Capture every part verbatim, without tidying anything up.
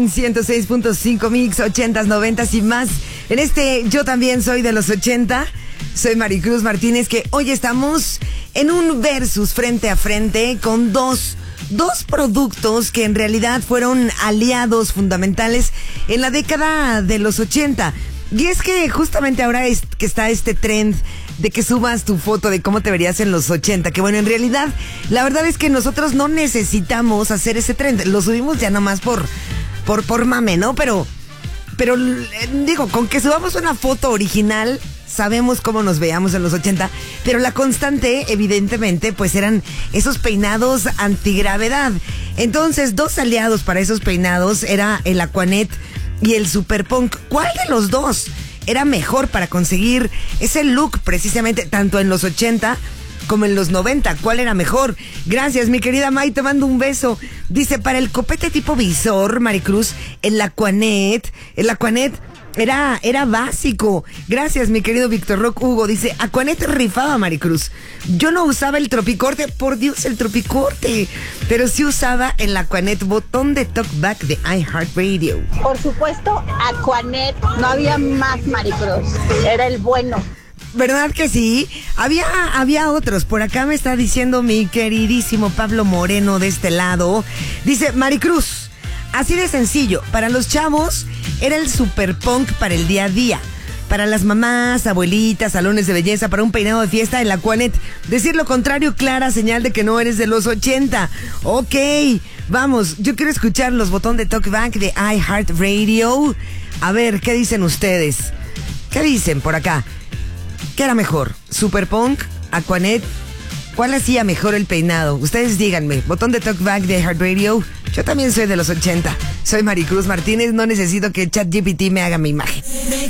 ciento seis punto cinco Mix, ochentas, noventas y más. En este Yo También Soy de los ochenta. Soy Maricruz Martínez, que hoy estamos en un versus frente a frente con dos, dos productos que en realidad fueron aliados fundamentales en la década de los ochenta. Y es que justamente ahora es que está este trend de que subas tu foto de cómo te verías en los ochenta, que bueno, en realidad, la verdad es que nosotros no necesitamos hacer ese trend, lo subimos ya nomás por, por, por mame, ¿no? Pero, pero digo, con que subamos una foto original, sabemos cómo nos veíamos en los ochenta, pero la constante, evidentemente, pues eran esos peinados antigravedad. Entonces, dos aliados para esos peinados era el Aquanet y el Superpunk. ¿Cuál de los dos era mejor para conseguir ese look precisamente tanto en los ochenta como en los noventa? ¿Cuál era mejor? Gracias, mi querida May, te mando un beso. Dice, para el copete tipo visor, Maricruz, el Aquanet, el Aquanet Era, era básico. Gracias, mi querido Víctor Rock Hugo. Dice, Aquanet rifaba, Maricruz. Yo no usaba el tropicorte, por Dios, el tropicorte. Pero sí usaba el Aquanet botón de talkback de iHeartRadio. Por supuesto, Aquanet. No había más, Maricruz. Era el bueno. ¿Verdad que sí? Había, había otros. Por acá me está diciendo mi queridísimo Pablo Moreno de este lado. Dice, Maricruz, así de sencillo, para los chavos era el Superpunk para el día a día. Para las mamás, abuelitas, salones de belleza, para un peinado de fiesta, el Aquanet. Decir lo contrario, clara señal de que no eres de los ochenta. Ok, vamos, yo quiero escuchar los botones de talkback de iHeartRadio. A ver, ¿qué dicen ustedes? ¿Qué dicen por acá? ¿Qué era mejor? ¿Superpunk? ¿Aquanet? ¿Cuál hacía mejor el peinado? Ustedes díganme. Botón de talkback de iHeartRadio. Yo también soy de los ochenta. Soy Maricruz Martínez. No necesito que ChatGPT me haga mi imagen.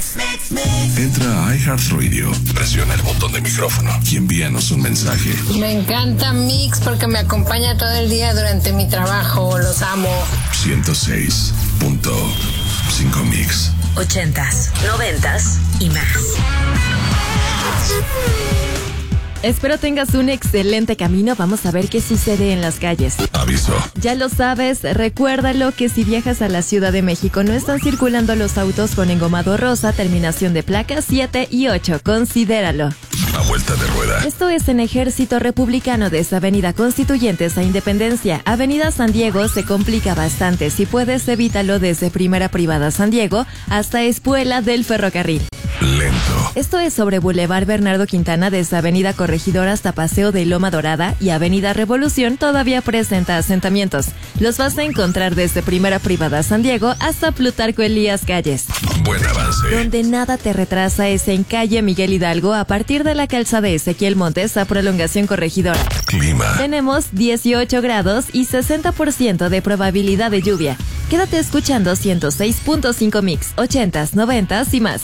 Entra a iHeartRadio, presiona el botón de micrófono y envíanos un mensaje. Me encanta Mix porque me acompaña todo el día durante mi trabajo. Los amo. ciento seis punto cinco Mix. Ochentas, noventas y más. Espero tengas un excelente camino. Vamos a ver qué sucede en las calles. Aviso. Ya lo sabes, recuérdalo que si viajas a la Ciudad de México no están circulando los autos con engomado rosa, terminación de placas siete y ocho. Considéralo. A vuelta de rueda. Esto es en Ejército Republicano desde Avenida Constituyentes a Independencia. Avenida San Diego se complica bastante. Si puedes, evítalo desde Primera Privada San Diego hasta Espuela del Ferrocarril. Lento. Esto es sobre Boulevard Bernardo Quintana desde Avenida Corregidor hasta Paseo de Loma Dorada y Avenida Revolución todavía presenta asentamientos. Los vas a encontrar desde Primera Privada San Diego hasta Plutarco Elías Calles. Buen avance. Donde nada te retrasa es en calle Miguel Hidalgo a partir de la calzada de Ezequiel Montes a Prolongación Corregidora. Clima. Tenemos dieciocho grados y sesenta por ciento de probabilidad de lluvia. Quédate escuchando ciento seis punto cinco Mix, ochentas, noventas y más.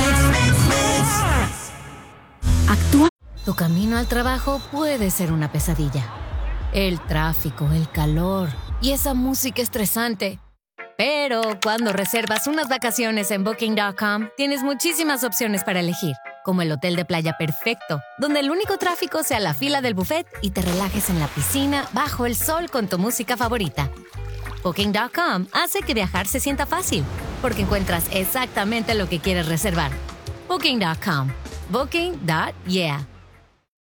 Actúa. Tu camino al trabajo puede ser una pesadilla. El tráfico, el calor y esa música estresante. Pero cuando reservas unas vacaciones en Booking punto com, tienes muchísimas opciones para elegir, como el hotel de playa perfecto, donde el único tráfico sea la fila del buffet y te relajes en la piscina bajo el sol con tu música favorita. Booking punto com hace que viajar se sienta fácil, porque encuentras exactamente lo que quieres reservar. Booking punto com. Booking. Yeah.